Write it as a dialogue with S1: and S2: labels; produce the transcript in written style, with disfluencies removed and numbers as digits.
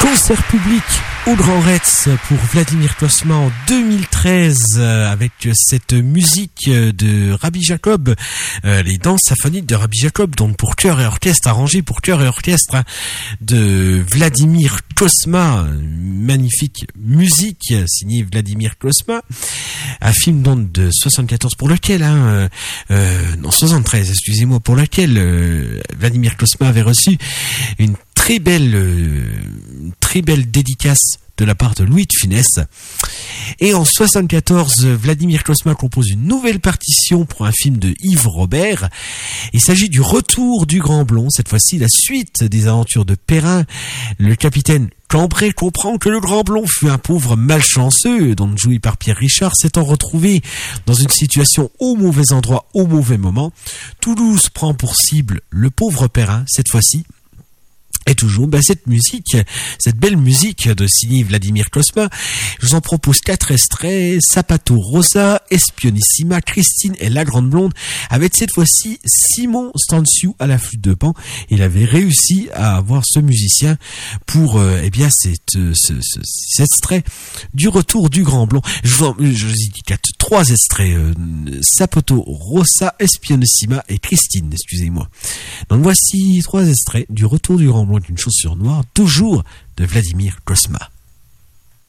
S1: Concert public au Grand Retz pour Vladimir Cosma en 2013 avec cette musique de Rabbi Jacob, les danses symphoniques de Rabbi Jacob, donc pour chœur et orchestre, arrangé pour chœur et orchestre de Vladimir Cosma, magnifique musique signée Vladimir Cosma, un film donc de 74 pour lequel, non 73, excusez-moi, pour lequel Vladimir Cosma avait reçu une très belle dédicace de la part de Louis de Funès. Et en 74, Vladimir Cosma compose une nouvelle partition pour un film de Yves Robert. Il s'agit du Retour du Grand Blond, cette fois-ci la suite des aventures de Perrin. Le capitaine Cambrai comprend que le Grand Blond fut un pauvre malchanceux, donc joué par Pierre Richard, s'étant retrouvé dans une situation au mauvais endroit, au mauvais moment. Toulouse prend pour cible le pauvre Perrin, cette fois-ci. Et toujours, cette musique, cette belle musique de signé Vladimir Cosma, je vous en propose 4 extraits: Sapato Rosa, Espionissima, Christine et La Grande Blonde, avec cette fois-ci Simon Stansiou à la flûte de Pan. Il avait réussi à avoir ce musicien pour, cet extrait du Retour du Grand Blond. Je vous dis 3 extraits, Sapato Rosa, Espionissima et Christine, excusez-moi. Donc voici 3 extraits du Retour du Grand Blond, une chaussure noire, toujours de Vladimir Cosma.